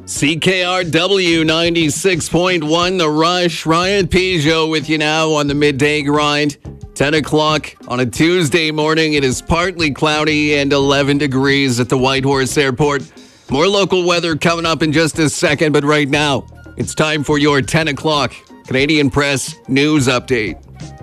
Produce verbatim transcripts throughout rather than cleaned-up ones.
C K R W ninety-six point one, The Rush. Ryan Peugeot with you now on the midday grind. ten o'clock on a Tuesday morning. It is partly cloudy and eleven degrees at the Whitehorse Airport. More local weather coming up in just a second, but right now, it's time for your ten o'clock Canadian Press News Update.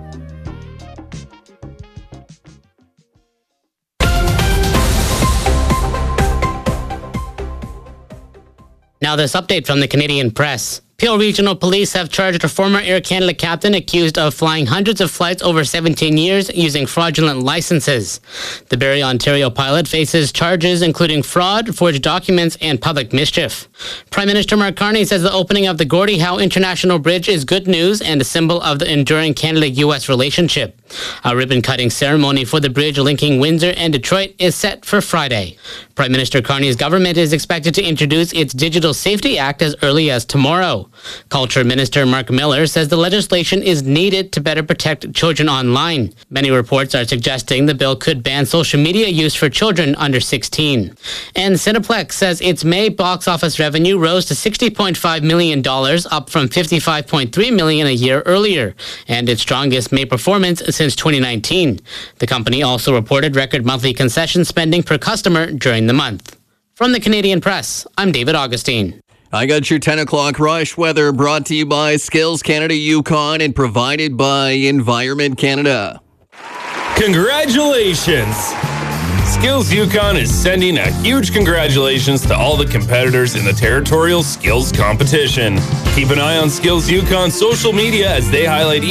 Now this update from the Canadian Press. Peel Regional Police have charged a former Air Canada captain accused of flying hundreds of flights over seventeen years using fraudulent licenses. The Barrie, Ontario pilot faces charges including fraud, forged documents, and public mischief. Prime Minister Mark Carney says the opening of the Gordie Howe International Bridge is good news and a symbol of the enduring Canada-U S relationship. A ribbon-cutting ceremony for the bridge linking Windsor and Detroit is set for Friday. Prime Minister Carney's government is expected to introduce its Digital Safety Act as early as tomorrow. Culture Minister Mark Miller says the legislation is needed to better protect children online. Many reports are suggesting the bill could ban social media use for children under sixteen. And Cineplex says its May box office revenue rose to sixty point five million dollars, up from fifty-five point three million dollars a year earlier, and its strongest May performance since twenty nineteen. The company also reported record monthly concession spending per customer during the month. From the Canadian Press, I'm David Augustine. I got your ten o'clock rush weather brought to you by Skills Canada Yukon and provided by Environment Canada. Congratulations! Skills Yukon is sending a huge congratulations to all the competitors in the Territorial Skills Competition. Keep an eye on Skills Yukon's social media as they highlight